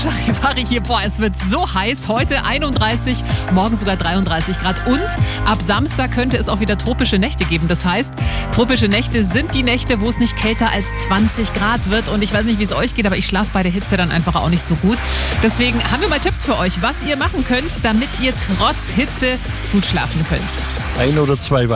Charivari hier. Boah, es wird so heiß. Heute 31, morgen sogar 33 Grad. Und ab Samstag könnte es auch wieder tropische Nächte geben. Das heißt, tropische Nächte sind die Nächte, wo es nicht kälter als 20 Grad wird. Und ich weiß nicht, wie es euch geht, aber ich schlafe bei der Hitze dann einfach auch nicht so gut. Deswegen haben wir mal Tipps für euch, was ihr machen könnt, damit ihr trotz Hitze gut schlafen könnt. 1 oder 2